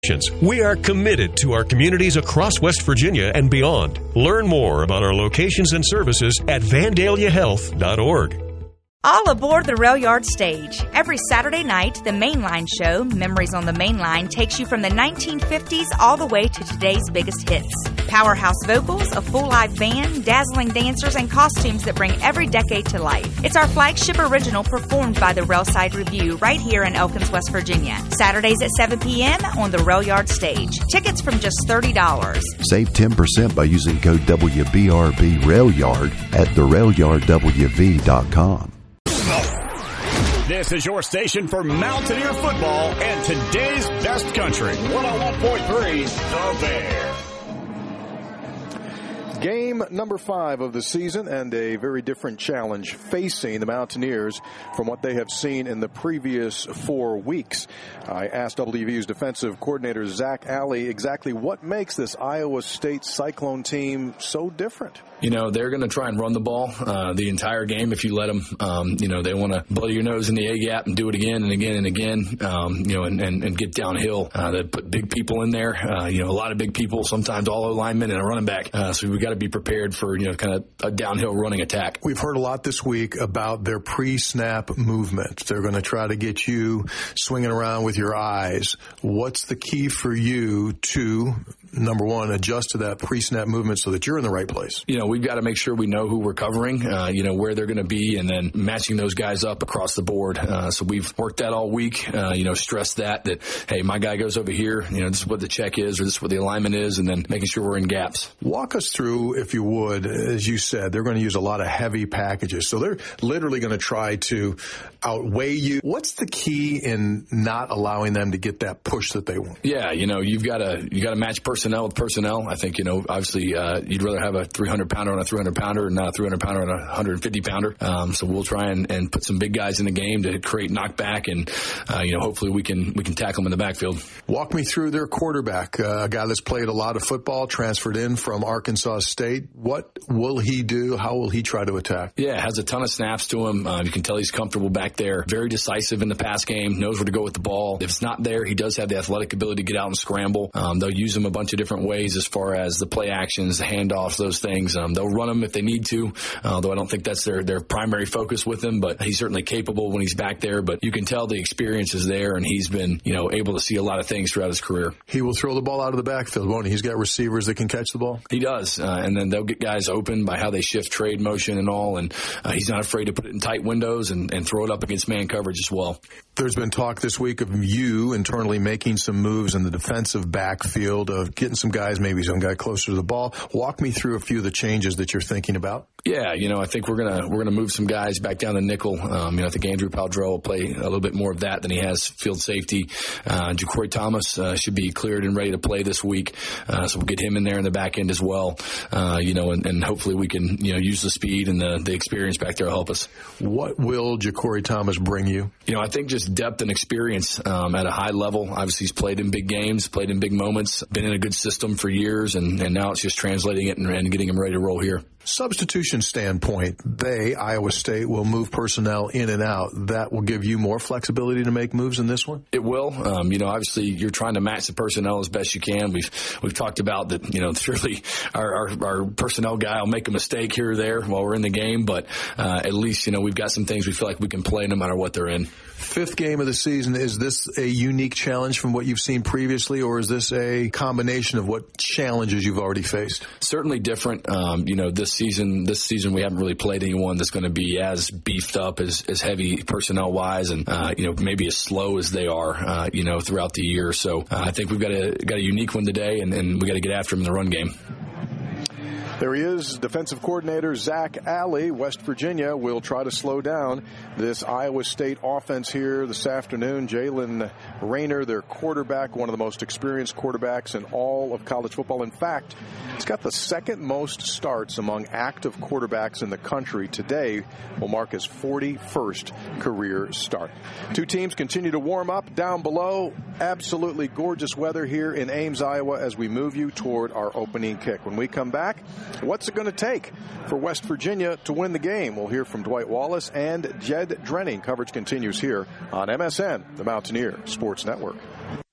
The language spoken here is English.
We are committed to our communities across West Virginia and beyond. Learn more about our locations and services at vandaliahealth.org. All aboard the Rail Yard Stage. Every Saturday night, the Mainline Show, Memories on the Mainline, takes you from the 1950s all the way to today's biggest hits. Powerhouse vocals, a full live band, dazzling dancers, and costumes that bring every decade to life. It's our flagship original performed by the Railside Review right here in Elkins, West Virginia. Saturdays at 7 p.m. on the Rail Yard Stage. Tickets from just $30. Save 10% by using code WBRB RailYard at therailyardwv.com. This is your station for Mountaineer football and today's best country. 101.3 The Bear. Game number 5 of the season, and a very different challenge facing the Mountaineers from what they have seen in the previous 4 weeks. I asked WVU's defensive coordinator Zach Alley exactly what makes this Iowa State Cyclone team so different. You know, they're going to try and run the ball the entire game if you let them. You know, they want to blow your nose in the A-gap and do it again and again and again, you know, and get downhill. They put big people in there, you know, a lot of big people, sometimes all linemen and a running back. So we've got to be prepared for, you know, kind of a downhill running attack. We've heard a lot this week about their pre-snap movement. They're going to try to get you swinging around with your eyes. What's the key for you to, number one, adjust to that pre-snap movement so that you're in the right place? You know, we've got to make sure we know who we're covering, you know, where they're going to be, and then matching those guys up across the board. So we've worked that all week, you know, stressed that, hey, my guy goes over here, you know, this is what the check is, or this is what the alignment is, and then making sure we're in gaps. Walk us through, if you would, as you said, they're going to use a lot of heavy packages. So they're literally going to try to outweigh you. What's the key in not allowing them to get that push that they want? Yeah, you know, you got to match personnel with personnel. I think, you know, obviously you'd rather have a 300-pounder on a 300-pounder and not a 300-pounder on a 150-pounder. So we'll try and put some big guys in the game to create knockback, and you know, hopefully we can tackle them in the backfield. Walk me through their quarterback, a guy that's played a lot of football, transferred in from Arkansas State. What will he do? How will he try to attack? Yeah, has a ton of snaps to him. You can tell he's comfortable back there. Very decisive in the pass game. Knows where to go with the ball. If it's not there, he does have the athletic ability to get out and scramble. They'll use him a bunch of different ways as far as the play actions, the handoffs, those things. They'll run him if they need to, although I don't think that's their primary focus with him, but he's certainly capable when he's back there. But you can tell the experience is there, and he's been, you know, able to see a lot of things throughout his career. He will throw the ball out of the backfield, won't he? He's got receivers that can catch the ball. He does, and then they'll get guys open by how they shift trade motion and all, and he's not afraid to put it in tight windows and throw it up against man coverage as well. There's been talk this week of you internally making some moves in the defensive backfield, of getting some guys, maybe some guy closer to the ball. Walk me through a few of the changes that you're thinking about. Yeah, you know, I think we're gonna move some guys back down the nickel. You know, I think Andrew Paldrell will play a little bit more of that than he has field safety. Ja'Cory Thomas should be cleared and ready to play this week, so we'll get him in there in the back end as well. You know, and hopefully we can, you know, use the speed and the experience back there to help us. What will Ja'Cory Thomas bring you? You know, I think just depth and experience at a high level. Obviously, he's played in big games, played in big moments, been in a good system for years, and now it's just translating it and getting him ready to roll here. Substitution standpoint, Iowa State, will move personnel in and out. That will give you more flexibility to make moves in this one? It will. You know, obviously you're trying to match the personnel as best you can. We've talked about that, you know, surely our personnel guy will make a mistake here or there while we're in the game, but at least, you know, we've got some things we feel like we can play no matter what they're in. 5th game of the season, is this a unique challenge from what you've seen previously, or is this a combination of what challenges you've already faced? Certainly different. You know, this season we haven't really played anyone that's going to be as beefed up, as heavy personnel wise, and you know, maybe as slow as they are, you know, throughout the year. So I think we've got a unique one today, and we got to get after him in the run game. There he is, defensive coordinator Zach Alley. West Virginia will try to slow down this Iowa State offense here this afternoon. Jalen Rayner, their quarterback, one of the most experienced quarterbacks in all of college football. In fact, he's got the second most starts among active quarterbacks in the country. Today will mark his 41st career start. Two teams continue to warm up down below. Absolutely gorgeous weather here in Ames, Iowa, as we move you toward our opening kick. When we come back, what's it going to take for West Virginia to win the game? We'll hear from Dwight Wallace and Jed Drenning. Coverage continues here on MSN, the Mountaineer Sports Network.